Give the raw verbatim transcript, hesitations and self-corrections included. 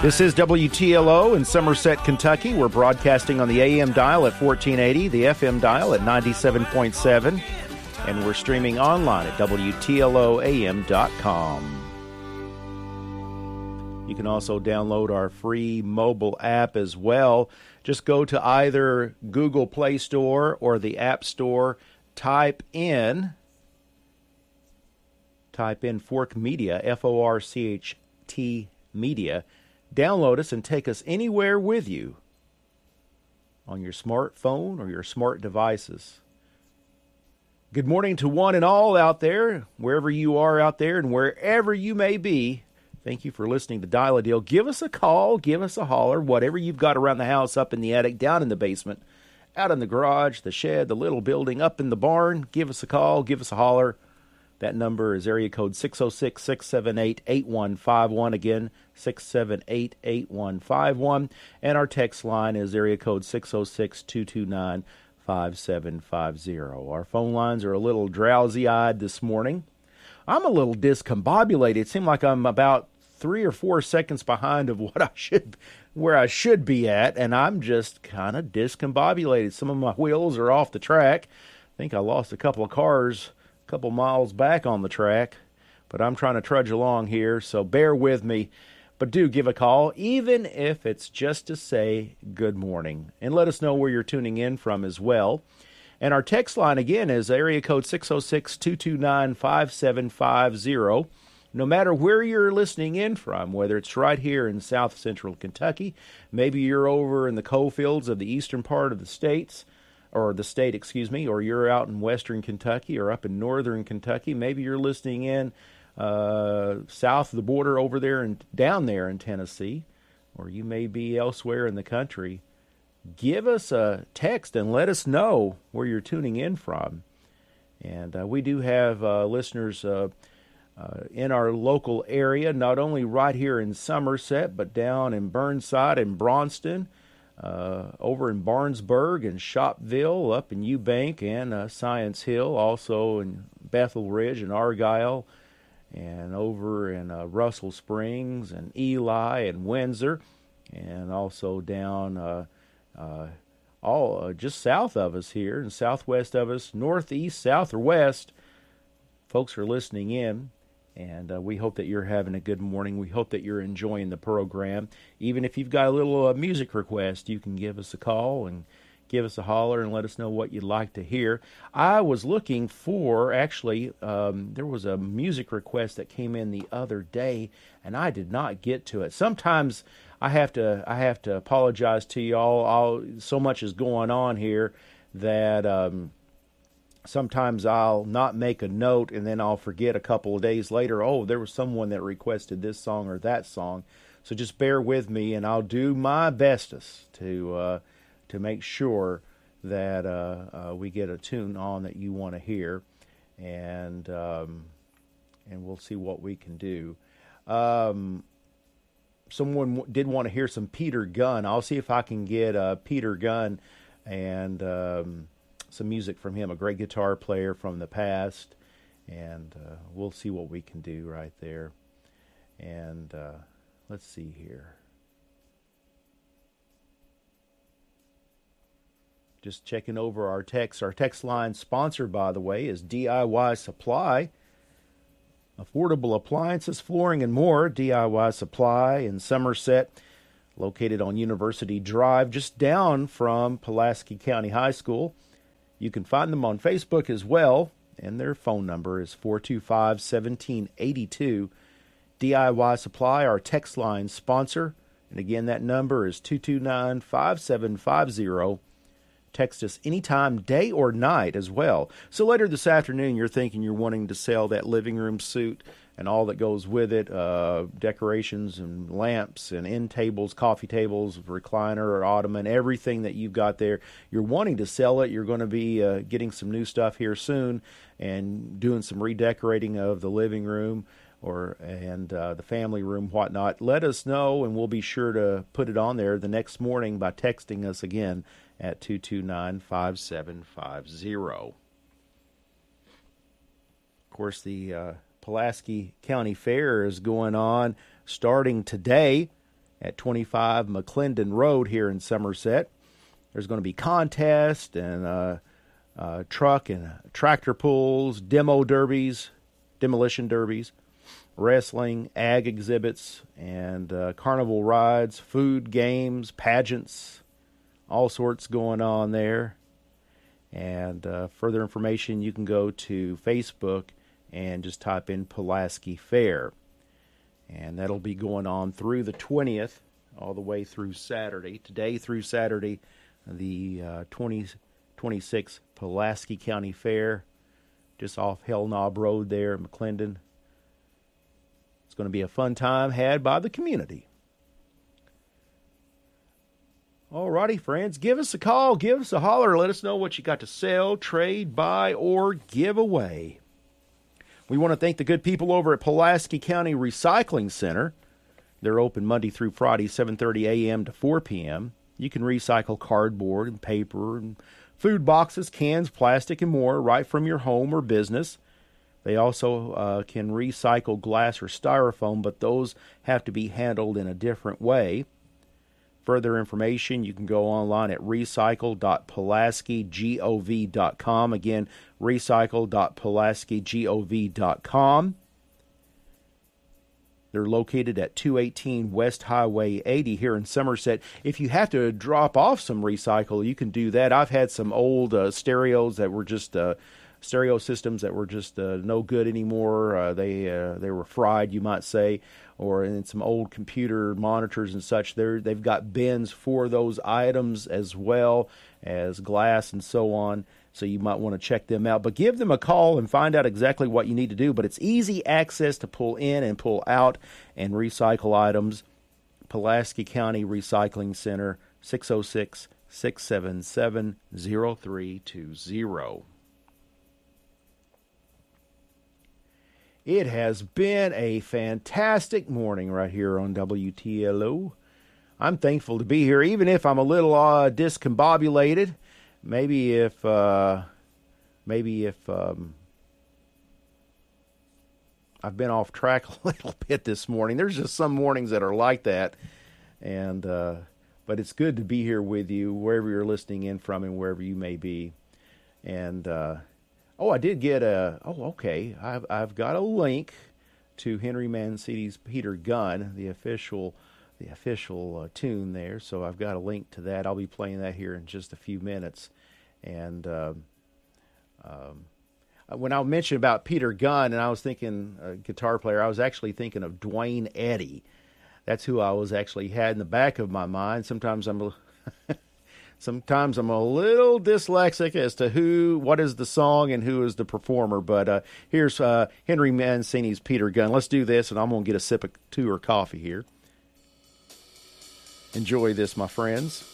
This is W T L O in Somerset, Kentucky. We're broadcasting on the A M dial at fourteen eighty, the F M dial at ninety-seven point seven, and we're streaming online at W T L O A M dot com. You can also download our free mobile app as well. Just go to either Google Play Store or the App Store. Type in, type in Fork Media, F O R C H T Media. Download us and take us anywhere with you on your smartphone or your smart devices. Good morning to one and all out there, wherever you are out there and wherever you may be. Thank you for listening to Dial a Deal. Give us a call, give us a holler, whatever you've got around the house, up in the attic, down in the basement, out in the garage, the shed, the little building, up in the barn. Give us a call, give us a holler. That number is area code six oh six, six seven eight, eight one five one. Again, six seven eight, eight one five one. And our text line is area code six oh six, two two nine, five seven five zero. Our phone lines are a little drowsy-eyed this morning. I'm a little discombobulated. It seemed like I'm about three or four seconds behind of what I should, where I should be at, and I'm just kind of discombobulated. Some of my wheels are off the track. I think I lost a couple of cars a couple miles back on the track, but I'm trying to trudge along here, so bear with me. But do give a call, even if it's just to say good morning, and let us know where you're tuning in from as well. And our text line, again, is area code six oh six, two two nine, five seven five zero. No matter where you're listening in from, whether it's right here in south central Kentucky, maybe you're over in the coal fields of the eastern part of the states, or the state, excuse me, or you're out in western Kentucky or up in northern Kentucky. Maybe you're listening in uh, south of the border over there and down there in Tennessee, or you may be elsewhere in the country. Give us a text and let us know where you're tuning in from. And uh, we do have uh, listeners uh, uh, in our local area, not only right here in Somerset, but down in Burnside and Braunston, Uh, over in Barnesburg and Shopville, up in Eubank and uh, Science Hill, also in Bethel Ridge and Argyle, and over in uh, Russell Springs and Ely and Windsor, and also down uh, uh, all uh, just south of us here and southwest of us, northeast, south, or west. Folks are listening in. And uh, we hope that you're having a good morning. We hope that you're enjoying the program. Even if you've got a little uh, music request, you can give us a call and give us a holler and let us know what you'd like to hear. I was looking for, actually, um, there was a music request that came in the other day, and I did not get to it. Sometimes I have to I have to apologize to you all. I'll, so much is going on here that Um, sometimes I'll not make a note, and then I'll forget a couple of days later, oh, there was someone that requested this song or that song. So just bear with me, and I'll do my bestest to uh, to make sure that uh, uh, we get a tune on that you want to hear, and um, and we'll see what we can do. Um, someone w- did want to hear some Peter Gunn. I'll see if I can get uh, Peter Gunn and Um, some music from him, a great guitar player from the past, and uh, we'll see what we can do right there. And uh, let's see here. Just checking over our text. Our text line sponsor, by the way, is D I Y Supply. Affordable appliances, flooring, and more. D I Y Supply in Somerset, located on University Drive, just down from Pulaski County High School. You can find them on Facebook as well, and their phone number is four two five, one seven eight two. D I Y Supply, our text line sponsor. And again, that number is two two nine, five seven five zero. Text us anytime, day or night as well. So later this afternoon, you're thinking you're wanting to sell that living room suite and all that goes with it, uh, decorations and lamps and end tables, coffee tables, recliner or ottoman, everything that you've got there. You're wanting to sell it. You're going to be uh, getting some new stuff here soon and doing some redecorating of the living room or and uh, the family room, whatnot. Let us know, and we'll be sure to put it on there the next morning by texting us again at two two nine, five seven five zero. Of course, the uh, Pulaski County Fair is going on starting today, at twenty-five McClendon Road here in Somerset. There's going to be contests and uh, uh, truck and tractor pulls, demo derbies, demolition derbies, wrestling, ag exhibits, and uh, carnival rides, food, games, pageants, all sorts going on there. And uh, further information, you can go to Facebook and just type in Pulaski Fair. And that'll be going on through the twentieth, all the way through Saturday. Today through Saturday, the uh, twenty twenty-six Pulaski County Fair, just off Hell Knob Road there in McClendon. It's going to be a fun time had by the community. All righty, friends, give us a call, give us a holler, let us know what you got to sell, trade, buy, or give away. We want to thank the good people over at Pulaski County Recycling Center. They're open Monday through Friday, seven thirty a.m. to four p.m. You can recycle cardboard and paper and food boxes, cans, plastic, and more right from your home or business. They also uh, can recycle glass or styrofoam, but those have to be handled in a different way. Further information, you can go online at recycle dot pulaski gov dot com. Again, recycle dot pulaski gov dot com. They're located at two eighteen West Highway eighty here in Somerset. If you have to drop off some recycle, you can do that. I've had some old uh, stereos that were just uh, stereo systems that were just uh, no good anymore. Uh, they uh, they were fried, you might say, or in some old computer monitors and such. They're, they've got bins for those items as well as glass and so on. So you might want to check them out. But give them a call and find out exactly what you need to do. But it's easy access to pull in and pull out and recycle items. Pulaski County Recycling Center, six oh six, six seven seven, oh three two oh. It has been a fantastic morning right here on W T L O. I'm thankful to be here, even if I'm a little uh, discombobulated. Maybe if, uh, maybe if um, I've been off track a little bit this morning. There's just some mornings that are like that, and uh, but it's good to be here with you wherever you're listening in from and wherever you may be. And uh, oh, I did get a. Oh, okay. I've I've got a link to Henry Mancini's Peter Gunn, the official. the official uh, tune there, so I've got a link to that. I'll be playing that here in just a few minutes. And uh, um, when I mentioned about Peter Gunn, and I was thinking uh, guitar player, I was actually thinking of Dwayne Eddy. That's who I was actually had in the back of my mind. Sometimes I'm a, sometimes I'm a little dyslexic as to who, what is the song and who is the performer. But uh, here's uh, Henry Mancini's Peter Gunn. Let's do this, and I'm going to get a sip of tea or coffee here. Enjoy this, my friends.